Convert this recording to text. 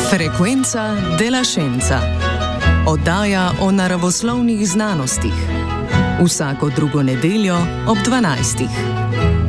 Frekvenca della Scienza. Oddaja o naravoslovnih znanostih. Vsako drugo nedeljo ob 12.